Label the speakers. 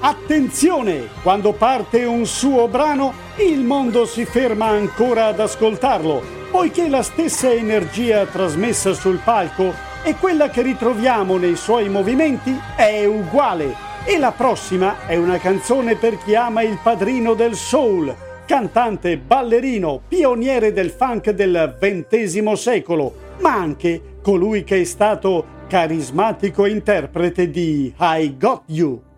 Speaker 1: Attenzione! Quando parte un suo brano, il mondo si ferma ancora ad ascoltarlo, poiché la stessa energia trasmessa sul palco e quella che ritroviamo nei suoi movimenti è uguale. E la prossima è una canzone per chi ama il padrino del soul, cantante, ballerino, pioniere del funk del XX secolo, ma anche colui che è stato carismatico interprete di I Got You.